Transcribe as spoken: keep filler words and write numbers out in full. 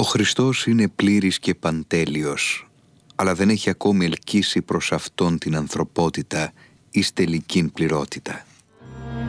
Χριστός είναι πλήρης και παντέλειος, αλλά δεν έχει ακόμη ελκύσει προς Αυτόν την ανθρωπότητα εις τελικήν πληρότητα.